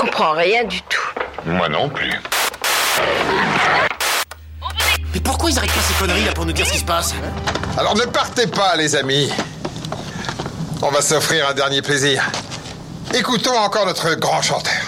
comprends rien du tout. Moi non plus. Mais pourquoi ils arrêtent pas ces conneries là pour nous dire ce qui se passe? Alors ne partez pas, les amis. On va s'offrir un dernier plaisir. Écoutons encore notre grand chanteur.